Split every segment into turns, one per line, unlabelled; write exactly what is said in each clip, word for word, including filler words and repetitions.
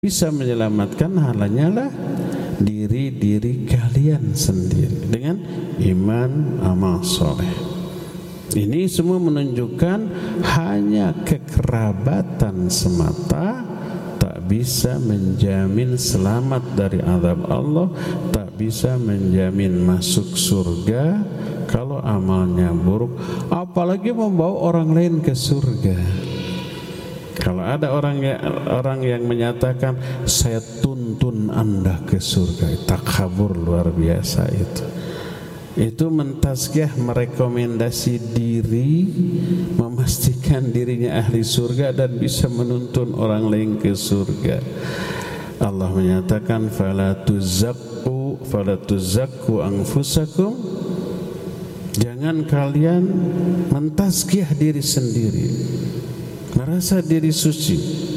bisa menyelamatkan hanyalah diri-diri kalian sendiri dengan iman amal soleh. Ini semua menunjukkan hanya kekerabatan semata tak bisa menjamin selamat dari azab Allah, tak bisa menjamin masuk surga kalau amalnya buruk, apalagi membawa orang lain ke surga. Kalau ada orang yang, orang yang menyatakan saya tuntun Anda ke surga, takabur luar biasa itu. Itu mentazkiyah, merekomendasi diri, memastikan dirinya ahli surga dan bisa menuntun orang lain ke surga. Allah menyatakan fala tuzakku fala tuzakku anfusakum, jangan kalian mentazkiyah diri sendiri, merasa diri suci.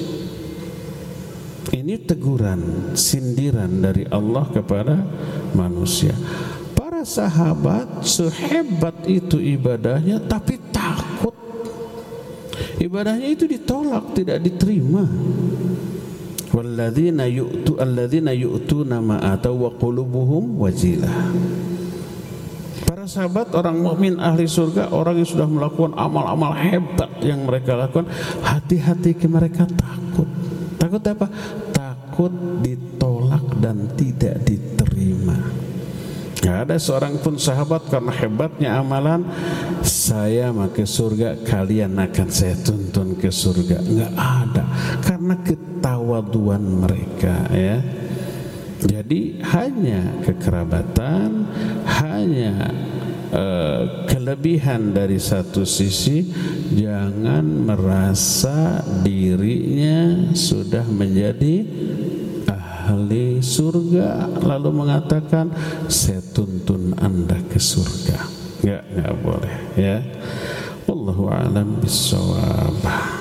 Ini teguran, sindiran dari Allah kepada manusia. Para sahabat sehebat itu ibadahnya, tapi takut ibadahnya itu ditolak, tidak diterima. Walladzina yu'tu alladzina yu'tuna ma atau wa qulubuhum wajilah. Para sahabat orang mukmin ahli surga, orang yang sudah melakukan amal-amal hebat yang mereka lakukan, hati-hati mereka takut. Takut apa? Takut ditolak dan tidak diterima. Tidak ada seorang pun sahabat karena hebatnya amalan, saya mau ke surga, kalian akan saya tuntun ke surga. Enggak ada, karena ketawaduan mereka, ya. Jadi hanya kekerabatan, hanya uh, kelebihan dari satu sisi. Jangan merasa dirinya sudah menjadi ahli surga lalu mengatakan saya tuntun Anda ke surga. Enggak, enggak boleh, ya. Wallahu a'lam bissawab.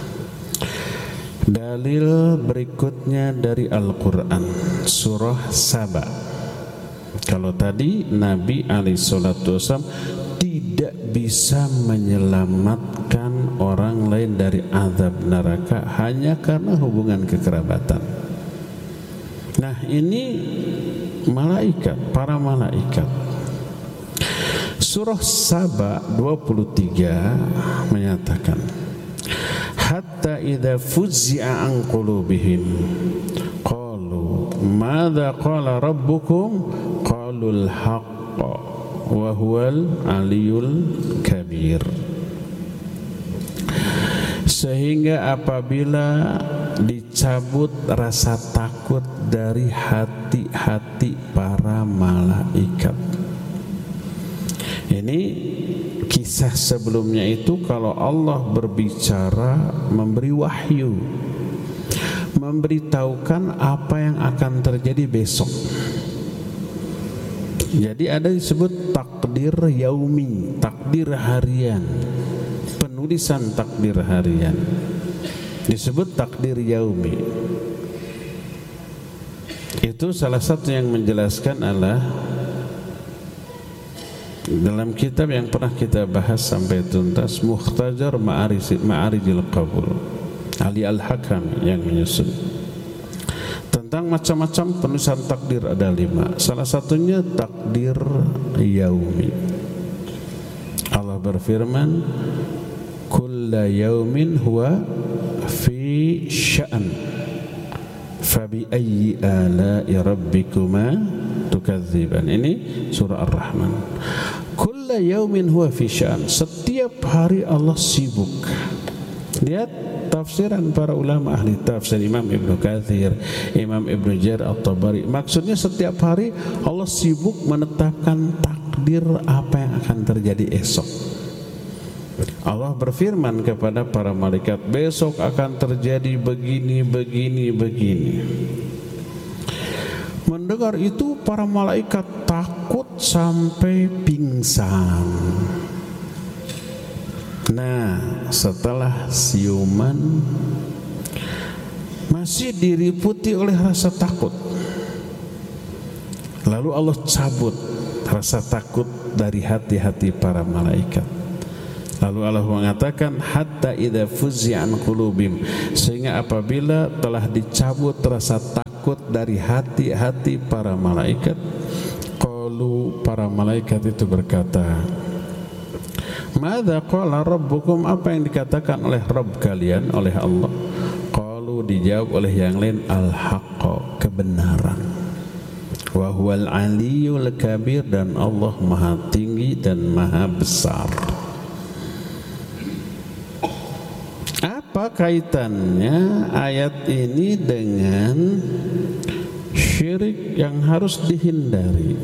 Dalil berikutnya dari Al-Quran, surah Saba. Kalau tadi Nabi alaihi salatu wasallam tidak bisa menyelamatkan orang lain dari azab neraka hanya karena hubungan kekerabatan. Nah, ini malaikat, para malaikat. Surah Saba dua puluh tiga menyatakan, hatta idza fuzzi'a an qulubihim qalu madza qala rabbukum qalul haqq wa huwal aliyul kabir. Sehingga apabila dicabut rasa takut dari hati-hati para malaikat. Ini kisah sebelumnya itu kalau Allah berbicara, memberi wahyu, memberitahukan apa yang akan terjadi besok. Jadi ada disebut takdir yaumi, takdir harian, penulisan takdir harian, disebut takdir yaumi. Itu salah satu yang menjelaskan adalah dalam kitab yang pernah kita bahas sampai tuntas, Mukhtajar Ma'arijil Qabul, Ali Al-Hakami yang menyusun tentang macam-macam penulisan takdir. Ada lima. Salah satunya takdir yaumi. Allah berfirman, kulla yaumin huwa fi sya'an fabi ayyi ala'i rabbikuma tukadziban. Ini surah Ar-Rahman. Kulla yaumin huwa fi sya'an, setiap hari Allah sibuk. Lihat tafsiran para ulama ahli tafsir, Imam Ibnu Katsir, Imam Ibnu Jarir At-Tabari. Maksudnya setiap hari Allah sibuk menetapkan takdir apa yang akan terjadi esok. Allah berfirman kepada para malaikat, besok akan terjadi begini, begini, begini. Mendengar itu para malaikat takut sampai pingsan. Nah, setelah siuman masih diliputi oleh rasa takut. Lalu Allah cabut rasa takut dari hati-hati para malaikat. Lalu Allah mengatakan hatta idza fuzzi'a an qulubihim, sehingga apabila telah dicabut rasa takut dari hati-hati para malaikat, qalu, para malaikat itu berkata, madza qala rabbukum, apa yang dikatakan oleh Rabb kalian, oleh Allah? Qalu, dijawab oleh yang lain, al-haqqa, kebenaran. Wa huwal aliyyul kabir, dan Allah maha tinggi dan maha besar. Apa kaitannya ayat ini dengan syirik yang harus dihindari?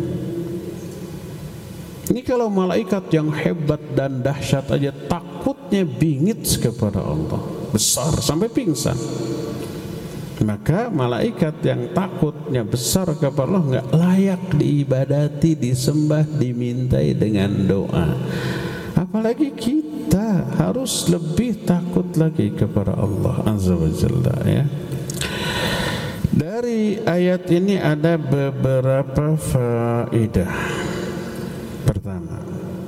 Ini kalau malaikat yang hebat dan dahsyat aja takutnya bingit kepada Allah, besar sampai pingsan, maka malaikat yang takutnya besar kepada Allah nggak layak diibadati, disembah, dimintai dengan doa. Apalagi kita harus lebih takut lagi kepada Allah Azza wa Jalla, ya. Dari ayat ini ada beberapa faedah. Pertama,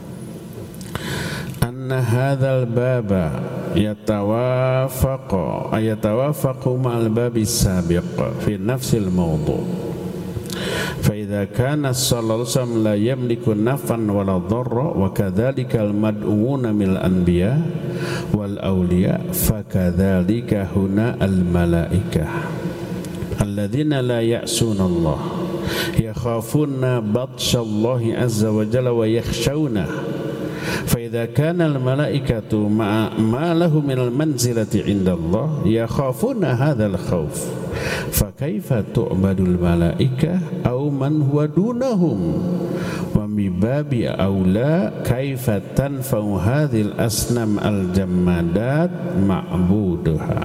anna hadzal baba yatawafaqu ayatawafaqu ma'al babi sabiq fi nafsil mawdu'. فإذا كان صلى الله عليه وسلم لا يملك نفعا ولا ضرا وكذلك المدعوون من الأنبياء والأولياء فكذلك هنا الملائكة الذين لا يعصون الله يخافون بطش الله عز وجل ويخشونه. فإذا كان الملائكة ما له من المنزلة عند الله يخافون هذا الخوف فكيف تعبد الملائكة أو من هو دونهم ومن باب أولى كيف تنفع هذه الأصنام الجمادات معبودها.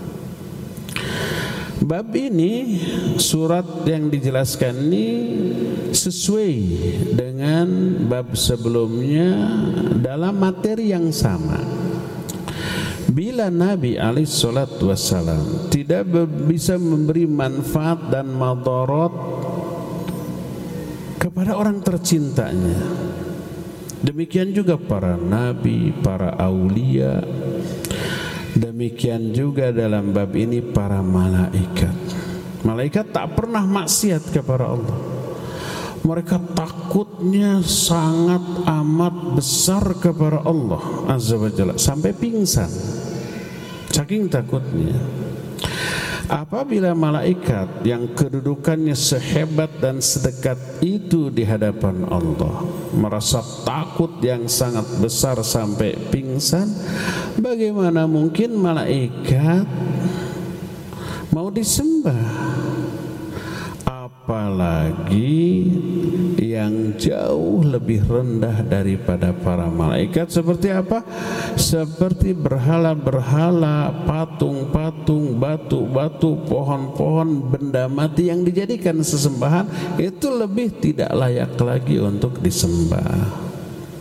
Bab ini, surat yang dijelaskan ini sesuai dengan bab sebelumnya dalam materi yang sama. Bila Nabi alaihi salatu wassalam tidak bisa memberi manfaat dan madarat kepada orang tercintanya, demikian juga para nabi, para aulia, demikian juga dalam bab ini para malaikat. Malaikat tak pernah maksiat kepada Allah. Mereka takutnya sangat amat besar kepada Allah Azza wa Jalla sampai pingsan, saking takutnya. Apabila malaikat yang kedudukannya sehebat dan sedekat itu di hadapan Allah merasa takut yang sangat besar sampai pingsan, bagaimana mungkin malaikat mau disembah? Apalagi yang jauh lebih rendah daripada para malaikat. Seperti apa? Seperti berhala-berhala, patung-patung, batu-batu, pohon-pohon, benda mati yang dijadikan sesembahan, itu lebih tidak layak lagi untuk disembah.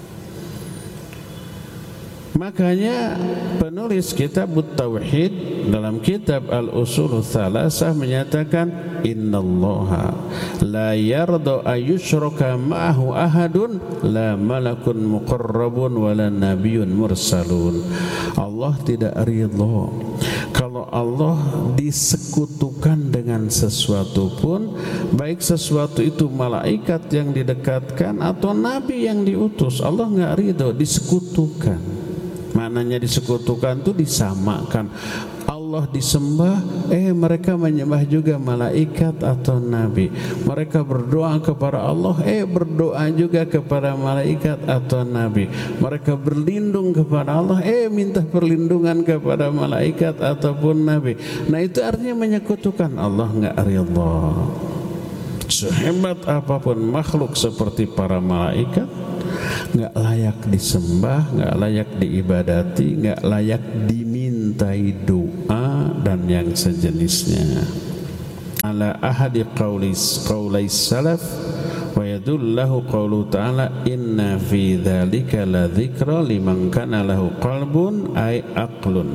Makanya penulis kitab Tauhid dalam kitab Al-Usul Tsalasah menyatakan, innallaha la yarda ayyushraka ma'ahu ahadun la malakun muqarrabun wala nabiyyun mursalun. Allah tidak ridha kalau Allah disekutukan dengan sesuatu pun, baik sesuatu itu malaikat yang didekatkan atau nabi yang diutus. Allah enggak ridha disekutukan. Maknanya disekutukan itu disamakan. Allah disembah, eh mereka menyembah juga malaikat atau nabi. Mereka berdoa kepada Allah, eh berdoa juga kepada malaikat atau nabi. Mereka berlindung kepada Allah, eh minta perlindungan kepada malaikat ataupun nabi. Nah itu artinya menyekutukan. Allah enggak ridha. Sehebat apapun makhluk seperti para malaikat, nggak layak disembah, nggak layak diibadati, nggak layak dimintai doa dan yang sejenisnya. Ala ahadi qaulis qaulais salaf wa yadullahu qaulu ta'ala inna fi dzalika la dzikra liman kana lahu qalbun ay aqlun.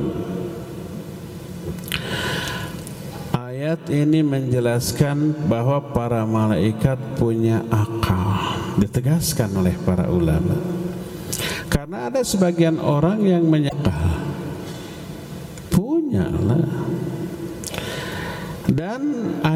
Ayat ini menjelaskan bahwa para malaikat punya akal, ditegaskan oleh para ulama. Karena ada sebagian orang yang menyangkal, punyalah. Dan